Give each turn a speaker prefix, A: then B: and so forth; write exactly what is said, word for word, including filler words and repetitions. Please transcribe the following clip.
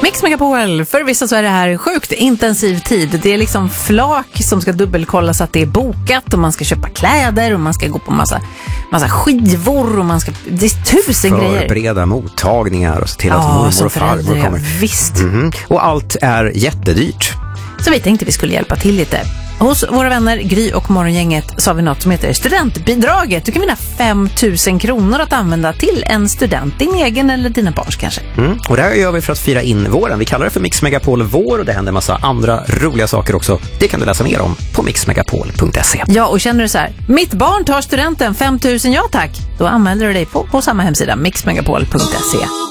A: Mix Megapol, för vissa så är det här sjukt intensiv tid. Det är liksom flak som ska dubbelkolla så att det är bokat och man ska köpa kläder och man ska gå på massa, massa skivor och man ska, det är tusen
B: Förbereda
A: grejer.
B: Förbereda mottagningar och se till att
A: Ja,
B: mormor och farmor
A: ja,
B: kommer.
A: visst.
B: Mm-hmm. Och allt är jättedyrt.
A: Så vi tänkte vi skulle hjälpa till lite. Hos våra vänner Gry och Morgongänget så har vi något som heter studentbidraget. Du kan vinna fem tusen kronor att använda till en student, din egen eller dina barns kanske.
B: Mm. Och det här gör vi för att fira in våren. Vi kallar det för Mix Megapol vår och det händer en massa andra roliga saker också. Det kan du läsa mer om på mix megapol punkt se.
A: Ja, och känner du så här, mitt barn tar studenten, fem tusen, ja tack. Då anmäler du dig på, på samma hemsida, mix megapol punkt se.